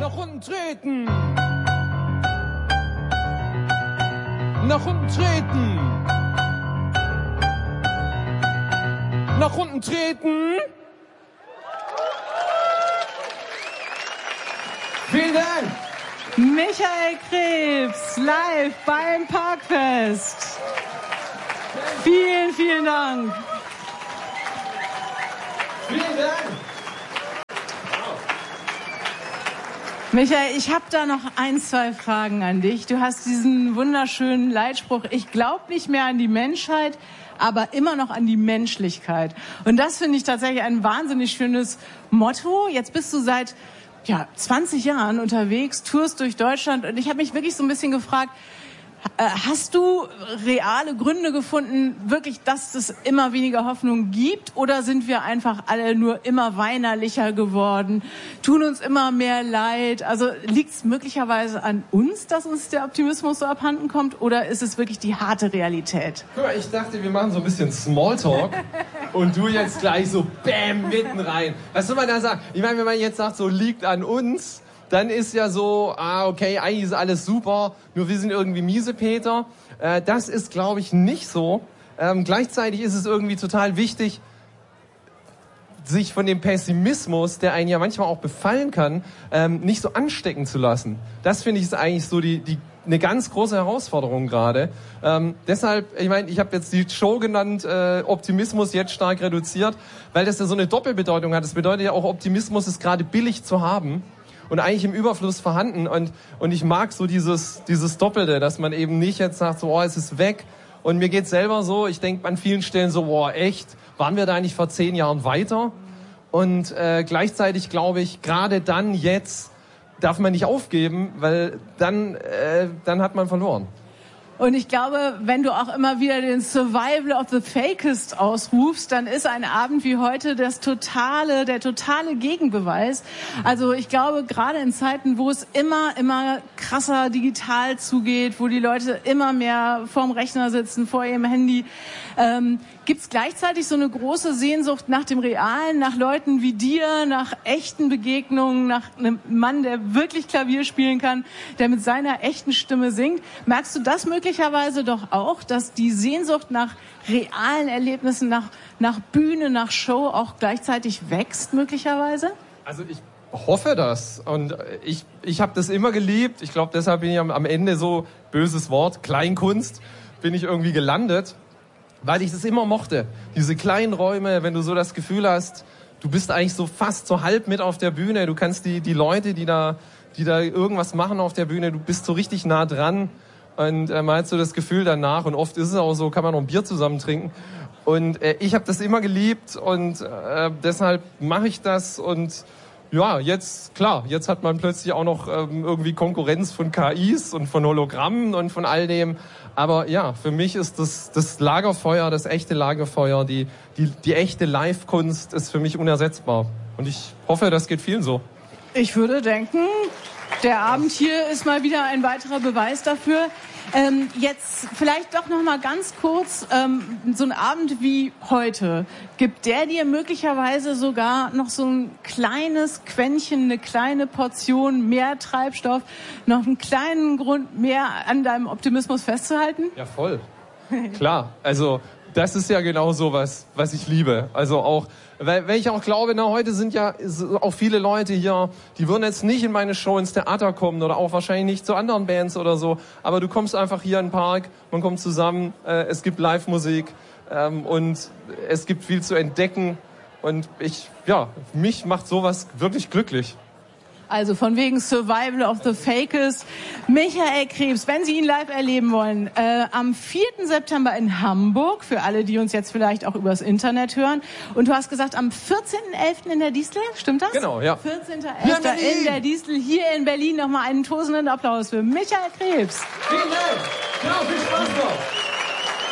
Nach unten treten. Nach unten treten. Nach unten treten. Vielen Dank. Michael Krebs, live beim Parkfest. Vielen, vielen Dank. Vielen Dank. Michael, ich habe da noch 1, 2 Fragen an dich. Du hast diesen wunderschönen Leitspruch, ich glaube nicht mehr an die Menschheit, aber immer noch an die Menschlichkeit. Und das finde ich tatsächlich ein wahnsinnig schönes Motto. Jetzt bist du seit 20 Jahren unterwegs, tourst durch Deutschland und ich habe mich wirklich so ein bisschen gefragt, hast du reale Gründe gefunden, wirklich, dass es immer weniger Hoffnung gibt, oder sind wir einfach alle nur immer weinerlicher geworden, tun uns immer mehr leid? Also liegt es möglicherweise an uns, dass uns der Optimismus so abhanden kommt, oder ist es wirklich die harte Realität? Guck mal, ich dachte, wir machen so ein bisschen Smalltalk und du jetzt gleich so bam, mitten rein. Was soll man da sagen? Ich meine, wenn man jetzt sagt, so liegt an uns, dann ist ja so, okay, eigentlich ist alles super, nur wir sind irgendwie Miesepeter. Das ist, glaube ich, nicht so. Gleichzeitig ist es irgendwie total wichtig, sich von dem Pessimismus, der einen ja manchmal auch befallen kann, nicht so anstecken zu lassen. Das finde ich ist eigentlich so eine ganz große Herausforderung gerade. Deshalb, ich meine, ich habe jetzt die Show genannt, Optimismus jetzt stark reduziert, weil das ja so eine Doppelbedeutung hat. Das bedeutet ja auch, Optimismus ist gerade billig zu haben und eigentlich im Überfluss vorhanden. Und ich mag so dieses Doppelte, dass man eben nicht jetzt sagt, so, es ist weg. Und mir geht's selber so, ich denke an vielen Stellen so, echt, waren wir da nicht vor 10 Jahren weiter? Und gleichzeitig glaube ich, gerade dann, jetzt, darf man nicht aufgeben, weil dann hat man verloren. Und ich glaube, wenn du auch immer wieder den Survival of the Fakest ausrufst, dann ist ein Abend wie heute der totale Gegenbeweis. Also ich glaube, gerade in Zeiten, wo es immer krasser digital zugeht, wo die Leute immer mehr vorm Rechner sitzen, vor ihrem Handy, gibt's gleichzeitig so eine große Sehnsucht nach dem Realen, nach Leuten wie dir, nach echten Begegnungen, nach einem Mann, der wirklich Klavier spielen kann, der mit seiner echten Stimme singt. Merkst du das möglicherweise doch auch, dass die Sehnsucht nach realen Erlebnissen, nach Bühne, nach Show auch gleichzeitig wächst möglicherweise? Also ich hoffe das. Und ich habe das immer geliebt. Ich glaube, deshalb bin ich am Ende so, böses Wort, Kleinkunst, bin ich irgendwie gelandet. Weil ich das immer mochte. Diese kleinen Räume, wenn du so das Gefühl hast, du bist eigentlich so fast so halb mit auf der Bühne. Du kannst die Leute, die da irgendwas machen auf der Bühne, du bist so richtig nah dran. Und man hat so das Gefühl danach, und oft ist es auch so, kann man noch ein Bier zusammen trinken. Und ich habe das immer geliebt und deshalb mache ich das. Und ja, jetzt hat man plötzlich auch noch irgendwie Konkurrenz von KIs und von Hologrammen und von all dem. Aber ja, für mich ist das Lagerfeuer, das echte Lagerfeuer, die echte Live-Kunst ist für mich unersetzbar. Und ich hoffe, das geht vielen so. Ich würde denken, der Abend hier ist mal wieder ein weiterer Beweis dafür. Jetzt vielleicht doch noch mal ganz kurz, so ein Abend wie heute, gibt der dir möglicherweise sogar noch so ein kleines Quäntchen, eine kleine Portion mehr Treibstoff, noch einen kleinen Grund mehr an deinem Optimismus festzuhalten? Ja, voll. Klar, also das ist ja genau so was ich liebe. Also auch, weil ich auch glaube, heute sind ja auch viele Leute hier, die würden jetzt nicht in meine Show ins Theater kommen oder auch wahrscheinlich nicht zu anderen Bands oder so. Aber du kommst einfach hier in den Park, man kommt zusammen, es gibt Live-Musik und es gibt viel zu entdecken. Und mich macht sowas wirklich glücklich. Also von wegen Survival of the Fakest. Michael Krebs, wenn Sie ihn live erleben wollen, am 4. September in Hamburg, für alle, die uns jetzt vielleicht auch übers Internet hören. Und du hast gesagt, am 14.11. in der Distel, stimmt das? Genau, ja. 14.11. in der Distel, hier in Berlin. Nochmal einen tosenden Applaus für Michael Krebs. Vielen Dank. Ja, viel Spaß noch.